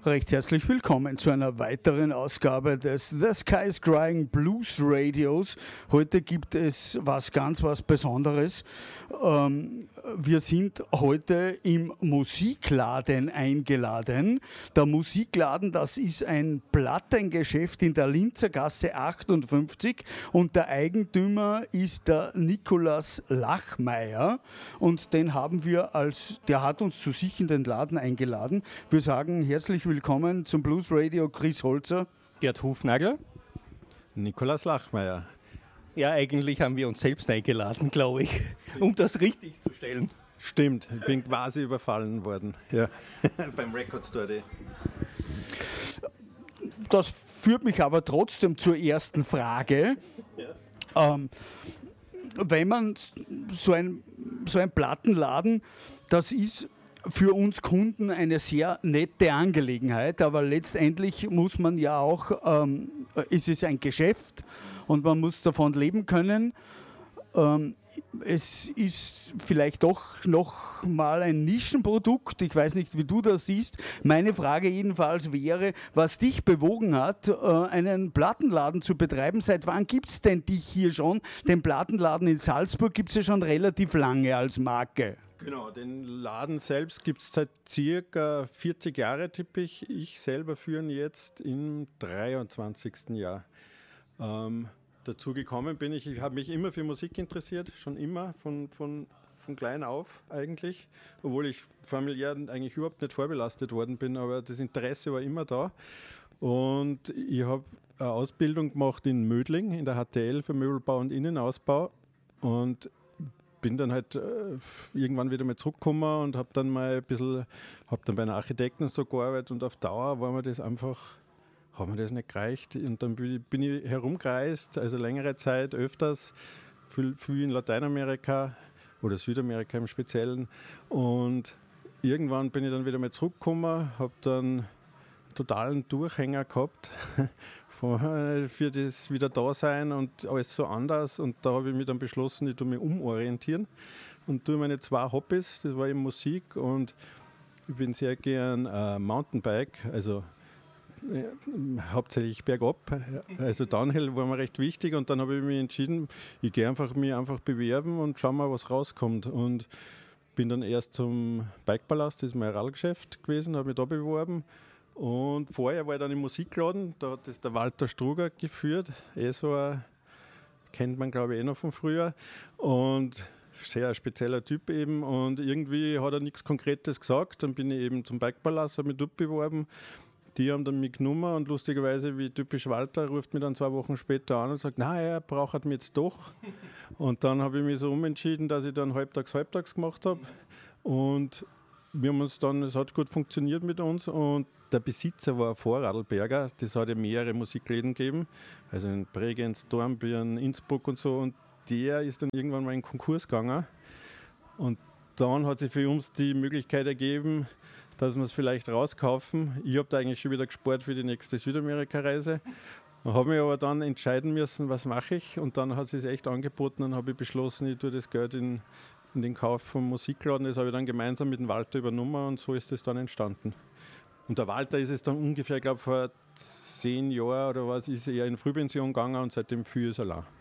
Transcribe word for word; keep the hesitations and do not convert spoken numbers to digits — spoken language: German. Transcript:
Recht herzlich willkommen zu einer weiteren Ausgabe des The Sky is Crying Blues Radios. Heute gibt es was ganz was Besonderes. Ähm, wir sind heute im Musikladen eingeladen. Der Musikladen, das ist ein Plattengeschäft in der Linzer Gasse achtundfünfzig und der Eigentümer ist der Nikolaus Lachmeier und den haben wir als, der hat uns zu sich in den Laden eingeladen. Wir sagen herzlich willkommen. Willkommen zum Blues Radio, Chris Holzer. Gerd Hufnagel. Nikolaus Lachmeier. Ja, eigentlich haben wir uns selbst eingeladen, glaube ich, um das richtig zu stellen. Stimmt, ich bin quasi überfallen worden. Ja. Beim Record Store. Das führt mich aber trotzdem zur ersten Frage. Ja. Ähm, wenn man so ein, so ein Plattenladen, das ist für uns Kunden eine sehr nette Angelegenheit, aber letztendlich muss man ja auch, ähm, ist es ein Geschäft und man muss davon leben können. Ähm, es ist vielleicht doch noch mal ein Nischenprodukt, ich weiß nicht, wie du das siehst. Meine Frage jedenfalls wäre, was dich bewogen hat, äh, einen Plattenladen zu betreiben. Seit wann gibt es denn dich hier schon? Den Plattenladen in Salzburg gibt es ja schon relativ lange als Marke. Genau, den Laden selbst gibt es seit circa vierzig Jahren, tippe ich. Ich selber führe jetzt im dreiundzwanzigsten Jahr. Ähm, dazu gekommen bin ich, ich habe mich immer für Musik interessiert, schon immer, von, von, von klein auf eigentlich, obwohl ich familiär eigentlich überhaupt nicht vorbelastet worden bin, aber das Interesse war immer da. Und ich habe eine Ausbildung gemacht in Mödling, in der H T L für Möbelbau und Innenausbau und bin dann halt äh, irgendwann wieder mal zurückgekommen und habe dann mal ein bisschen, habe dann bei einem Architekten so gearbeitet und auf Dauer war mir das einfach, hat mir das nicht gereicht und dann bin ich, bin ich herumgereist, also längere Zeit, öfters, viel, viel in Lateinamerika oder Südamerika im Speziellen und irgendwann bin ich dann wieder mal zurückgekommen, habe dann einen totalen Durchhänger gehabt für das Wieder-Dasein und alles so anders. Und da habe ich mich dann beschlossen, ich tue mich umorientieren und tue meine zwei Hobbys, das war eben Musik und ich bin sehr gern äh, Mountainbike, also äh, hauptsächlich bergab, also Downhill war mir recht wichtig und dann habe ich mich entschieden, ich gehe einfach mich einfach bewerben und schau mal, was rauskommt und bin dann erst zum Bikepalast, das ist mein Radlgeschäft gewesen, habe mich da beworben. Und vorher war ich dann im Musikladen, da hat das der Walter Struger geführt, eh so ein, kennt man glaube ich eh noch von früher und sehr spezieller Typ eben und irgendwie hat er nichts Konkretes gesagt, dann bin ich eben zum Bikepalast, habe mich dort beworben, die haben dann mich genommen und lustigerweise, wie typisch Walter, ruft mich dann zwei Wochen später an und sagt, na, er braucht mich jetzt doch und dann habe ich mich so umentschieden, dass ich dann halbtags, halbtags gemacht habe und wir haben uns dann, es hat gut funktioniert mit uns und der Besitzer war ein Vorarlberger, das hat ja mehrere Musikläden gegeben, also in Bregenz, Dornbirn, Innsbruck und so und der ist dann irgendwann mal in Konkurs gegangen und dann hat sich für uns die Möglichkeit ergeben, dass wir es vielleicht rauskaufen. Ich habe da eigentlich schon wieder gespart für die nächste Südamerika-Reise, habe mich aber dann entscheiden müssen, was mache ich und dann hat es sich echt angeboten und habe ich beschlossen, ich tue das Geld in, in den Kauf vom Musikladen, das habe ich dann gemeinsam mit dem Walter übernommen und so ist es dann entstanden. Und der Walter ist es dann ungefähr, ich glaube vor zehn Jahren oder was, ist er in Frühpension gegangen und seitdem führe ich es allein.